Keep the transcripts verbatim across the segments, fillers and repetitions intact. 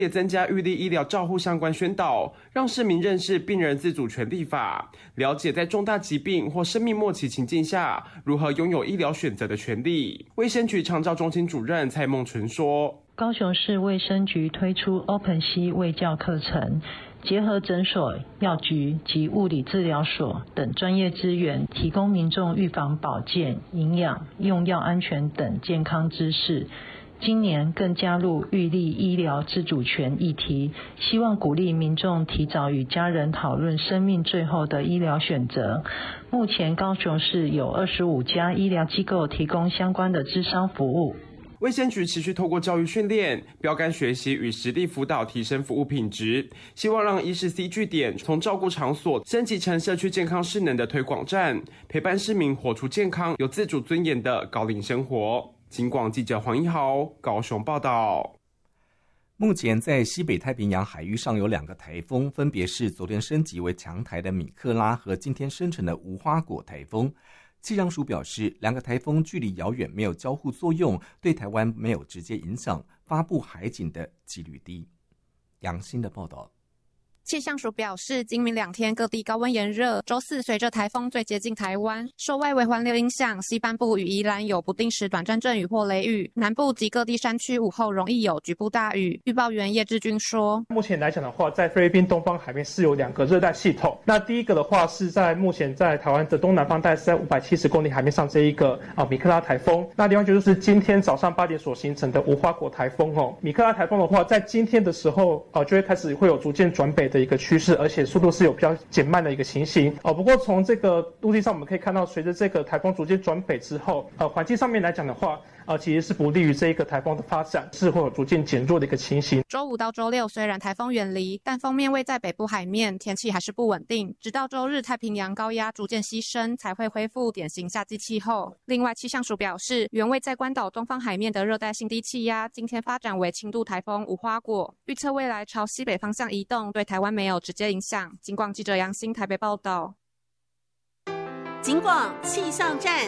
也增加预立医疗照护相关宣导，让市民认识病人自主权利法，了解在重大疾病或生命末期情境下如何拥有医疗选择的权利。卫生局长照中心主任蔡孟纯说， 高雄市卫生局推出 Open C 卫教课程，结合诊所、药局及物理治疗所等专业资源，提供民众预防保健、营养、用药安全等健康知识。今年更加入预立医疗自主权议题，希望鼓励民众提早与家人讨论生命最后的医疗选择。目前高雄市有二十五家医疗机构提供相关的諮商服务。 卫生局持续透过教育训练、标杆学习与实地辅导，提升服务品质，希望让医事 C 据点从照顾场所升级成社区健康势能的推广站，陪伴市民活出健康、有自主尊严的高龄生活。警广记者黄一豪高雄报道。 目前在西北太平洋海域上有两个台风，分别是昨天升级为强台的米克拉和今天生成的无花果台风。气象署表示，两个台风距离遥远，没有交互作用，对台湾没有直接影响，发布海警的几率低。杨欣的报道。 气象署表示，今明两天各地高温炎热，周四随着台风最接近台湾，受外围环流影响，西半部与宜兰有不定时短暂阵雨或雷雨，南部及各地山区午后容易有局部大雨。预报员叶志军说， 目前来讲的话，在菲律宾东方海面是有两个热带系统，那第一个的话是在目前在台湾的东南方，大概是在五百七十公里海面上这一个啊米克拉台风，那另外就是今天早上八点所形成的无花果台风哦。米克拉台风的话，在今天的时候啊就会开始会有逐渐转北的一个趋势，而且速度是有比较减慢的一个情形哦。不过从这个陆地上我们可以看到，随着这个台风逐渐转北之后，呃，环境上面来讲的话，呃，其实是不利于这一个台风的发展，是会有逐渐减弱的一个情形。 周五到周六虽然台风远离，但锋面位在北部海面，天气还是不稳定，直到周日太平洋高压逐渐牺牲，才会恢复典型夏季气候。另外，气象署表示，原位在关岛东方海面的热带性低气压，今天发展为轻度台风无花果，预测未来朝西北方向移动，对台湾没有直接影响。警广记者杨欣台北报道。 警广气象站。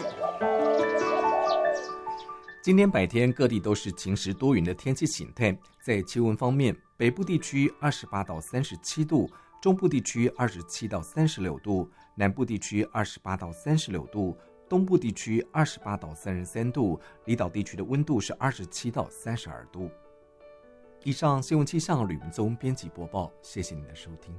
今天白天各地都是晴时多云的天气形态。在气温方面，北部地区二十八到三十七度，中部地区二十七到三十六度，南部地区二十八到三十六度，东部地区二十八到三十三度，离岛地区的温度是二十七到三十二度。以上新闻气象吕文宗编辑播报，谢谢您的收听。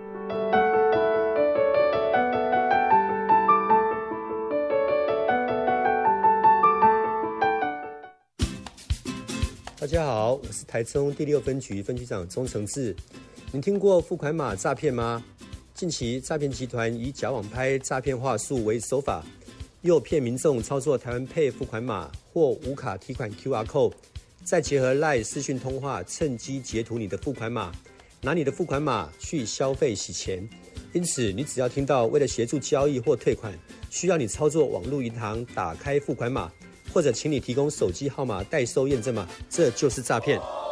大家好，我是台中第六分局分局长钟承志。您听过付款码诈骗吗？近期诈骗集团以假网拍诈骗话术为手法，诱骗民众操作台湾Pay付款码或无卡提款 Q R code， 再结合 LINE 视讯通话，趁机截图你的付款码，拿你的付款码去消费洗钱。因此，你只要听到为了协助交易或退款，需要你操作网络银行打开付款码，或者请你提供手机号码代收验证码，这就是诈骗。